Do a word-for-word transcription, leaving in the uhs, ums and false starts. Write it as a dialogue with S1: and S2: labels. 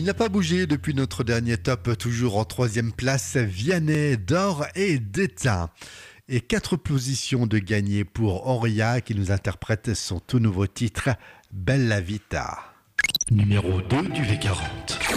S1: Il n'a pas bougé depuis notre dernier top, toujours en troisième place, Vianney, d'or et d'étain. Et quatre positions de gagné pour Auria qui nous interprète son tout nouveau titre, Bella Vita.
S2: Numéro deux du V quarante.